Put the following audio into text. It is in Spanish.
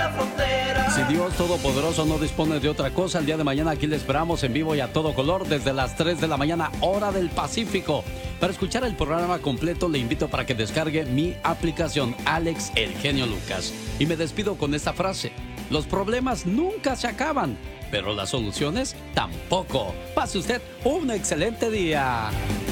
la frontera. Si Dios Todopoderoso no dispone de otra cosa, el día de mañana aquí le esperamos en vivo y a todo color desde las 3 de la mañana, hora del Pacífico. Para escuchar el programa completo le invito para que descargue mi aplicación Alex El Genio Lucas. Y me despido con esta frase: los problemas nunca se acaban, pero las soluciones tampoco. Pase usted un excelente día.